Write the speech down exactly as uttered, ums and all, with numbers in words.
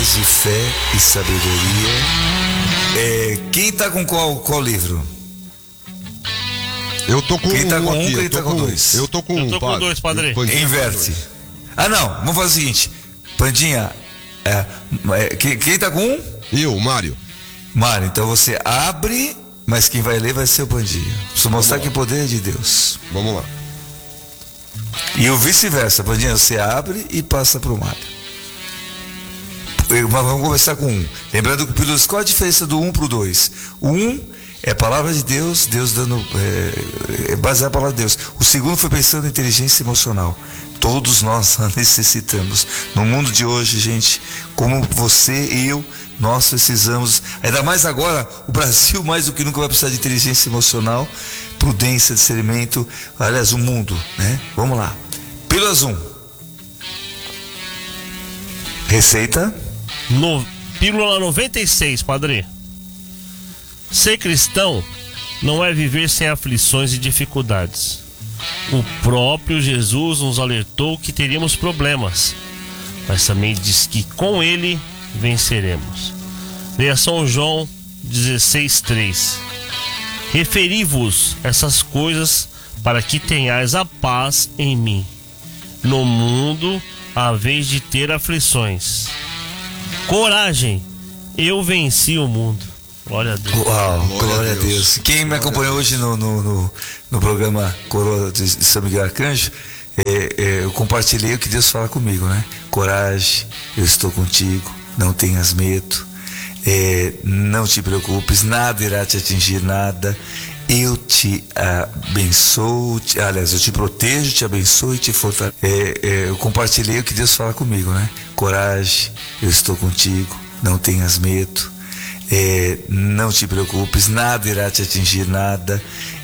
palavras de fé e sabedoria. É, quem tá com qual, qual livro? Eu tô com quem tá um com um, aqui, quem eu tô tá com, com dois? Eu tô com eu um, tô com padre. dois, padre. Eu, Inverte. Ah, não, vamos fazer o seguinte. Pandinha, é, é, quem, quem tá com um? Eu, Mário. Mário, então você abre, mas quem vai ler vai ser o Pandinha. Preciso mostrar que o poder é de Deus. Vamos lá. E o vice-versa, Pandinha, você abre e passa pro Mário. Mas vamos começar com um. Lembrando que qual a diferença do um pro dois? O um é a palavra de Deus, Deus dando. É, é baseado na palavra de Deus. O segundo foi pensando em inteligência emocional. Todos nós necessitamos. No mundo de hoje, gente, como você e eu, nós precisamos. Ainda mais agora, o Brasil mais do que nunca vai precisar de inteligência emocional, prudência, discernimento. Aliás, o mundo, né? Vamos lá. Pílulas um. Receita. No, pílula noventa e seis, padre. Ser cristão não é viver sem aflições e dificuldades. O próprio Jesus nos alertou que teríamos problemas, mas também diz que com ele venceremos. Leia São João dezesseis, três. Referi-vos essas coisas para que tenhais a paz em mim. No mundo haveis de ter aflições. Coragem, eu venci o mundo. Glória a Deus. Uau, glória, glória a Deus. Deus. Quem glória me acompanhou hoje no, no, no, no programa Coroa de São Miguel Arcanjo, é, é, eu compartilhei o que Deus fala comigo, né? Coragem, eu estou contigo, não tenhas medo, é, não te preocupes, nada irá te atingir, nada. Eu te abençoo, te, aliás, eu te protejo, te abençoo e te fortaleço. É, é, eu compartilhei o que Deus fala comigo, né? Coragem, eu estou contigo, não tenhas medo, é, não te preocupes, nada irá te atingir, nada.